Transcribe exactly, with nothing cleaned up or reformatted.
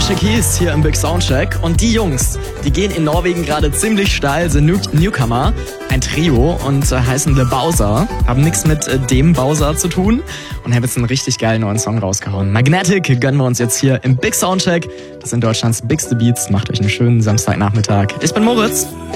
Alicia Keys hier im Big Soundcheck. Und die Jungs, die gehen in Norwegen gerade ziemlich steil, sind New- Newcomer, ein Trio und äh, heißen The Bowser. Haben nichts mit äh, dem Bowser zu tun und haben jetzt einen richtig geilen neuen Song rausgehauen. Magnetic gönnen wir uns jetzt hier im Big Soundcheck. Das sind Deutschlands bigste Beats. Macht euch einen schönen Samstagnachmittag. Ich bin Moritz.